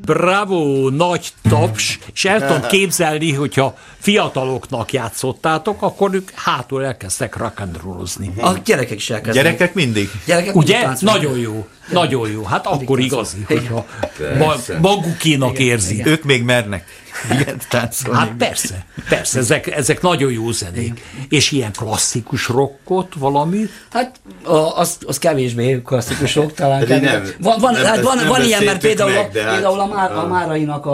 Bravo, nagy taps, és el tudom képzelni, hogyha fiataloknak játszottátok, akkor ők hátul elkezdtek rock and rollozni. A gyerekek is elkezdenek. Gyerekek mindig. Gyerekek Ugye? Nagyon jó. Nagyon jó. Hát akkor igazi, hogyha magukénak érzi. Ők még mernek ilyet táncolni. Hát persze, ezek nagyon jó zenék. És ilyen klasszikus rockot, valami? Hát az kevésbé klasszikus rock talán. Nem, van ilyen, mert például, meg, a Márainak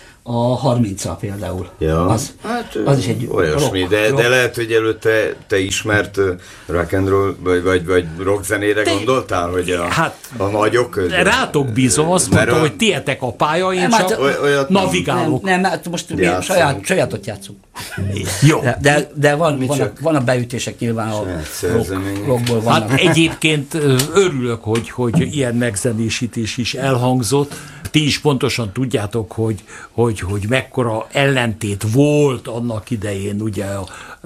a 30-a például. Ja. Az is egy olyasmi, de lehet, hogy előtte te ismert rock and roll, vagy rock zenére gondoltál, hogy a nagyok? Rátok bízom, azt mondta, hogy tietek a pálya, én csak navigálok. Nem, most sajátot játszunk. Jó. De van a beütések nyilván a rockból vannak. Hát egyébként örülök, hogy ilyen megzenésítés is elhangzott. Ti is pontosan tudjátok, hogy mekkora ellentét volt annak idején, ugye a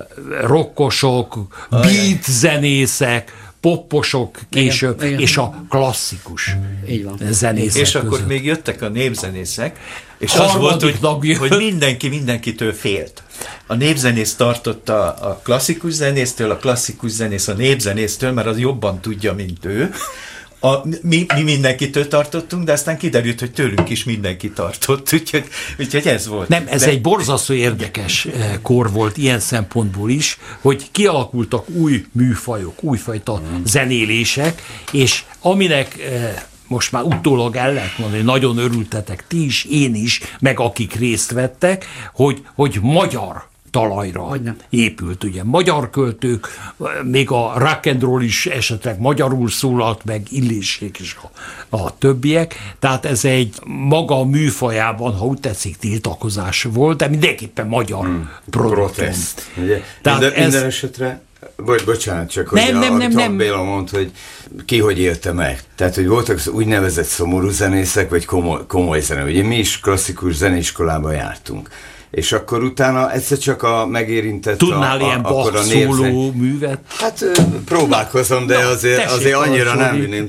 rockosok, beat zenészek, popposok később, igen. És a klasszikus zenészek és akkor között. még jöttek a népzenészek, és az volt, hogy mindenki mindenkitől félt. A népzenész tartotta a klasszikus zenésztől, a klasszikus zenész a népzenésztől, mert az jobban tudja, mint ő. Mi mindenkitől tartottunk, de aztán kiderült, hogy tőlünk is mindenki tartott, úgyhogy ez volt. Nem, ez egy borzasztó érdekes kor volt ilyen szempontból is, hogy kialakultak új műfajok, újfajta zenélések, és aminek most már utólag el lehet mondani, nagyon örültetek ti is, én is, meg akik részt vettek, hogy magyar talajra épült, ugye. Magyar költők, még a rock and roll is esetleg magyarul szólalt, meg Illésék is a többiek, tehát ez egy maga műfajában, ha úgy tetszik, tiltakozás volt, de mindenképpen magyar protest. Minden esetre, bocsánat, csak hogy amit Béla mondta, hogy ki hogy élte meg. Tehát, hogy voltak úgynevezett szomorú zenészek, vagy komoly zene. Ugye mi is klasszikus zeneiskolába jártunk. És akkor utána egyszer csak megérintett Tudnál ilyen Bach szóló művet? Hát próbálkozom, de azért annyira nem vinném.